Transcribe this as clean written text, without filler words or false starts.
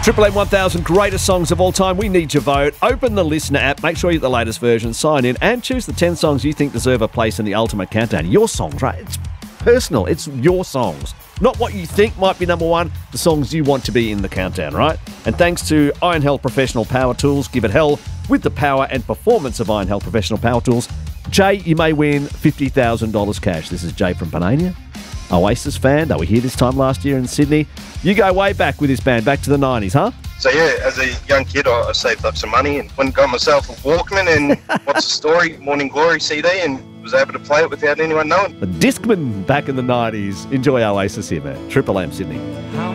Triple M 1000 greatest songs of all time. We need your vote. Open the Listener app. Make sure you get the latest version. Sign in and choose the 10 songs you think deserve a place in the ultimate countdown. Your songs, right? It's personal. It's your songs. Not what you think might be number one. The songs you want to be in the countdown, right? And thanks to Iron Hell Professional Power Tools. Give it hell with the power and performance of Iron Hell Professional Power Tools. Jay, you may win $50,000 cash. This is Jay from Panania. Oasis fan. They were here this time last year in Sydney. You go way back with this band, back to the 90s, huh? So yeah, as a young kid, I saved up some money and went and got myself a Walkman and What's the Story, Morning Glory CD, and was able to play it without anyone knowing. The Discman back in the 90s. Enjoy Oasis here, man. Triple M Sydney.